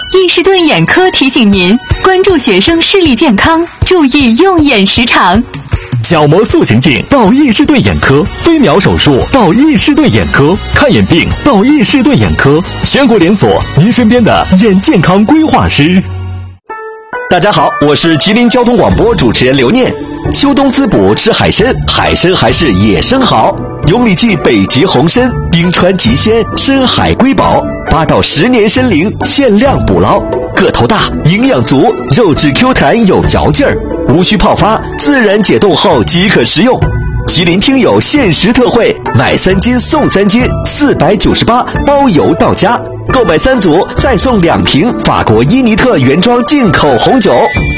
伊士顿眼科提醒您关注学生视力健康，注意用眼时长。 角膜塑形镜到伊士顿眼科，飞秒手术到伊士顿眼科，看眼病到伊士顿眼科，全国连锁，您身边的眼健康规划师。 大家好，我是吉林交通广播主持人刘念。秋冬滋补吃海参，海参还是野生好。永里记北极红参，冰川极鲜，深海瑰宝，8到10年参龄，限量捕捞，个头大，营养足，肉质 Q 弹有嚼劲儿，无需泡发，自然解冻后即可食用。吉林听友限时特惠，买3斤送3斤，498包邮到家。购买3组再送2瓶法国伊尼特原装进口红酒。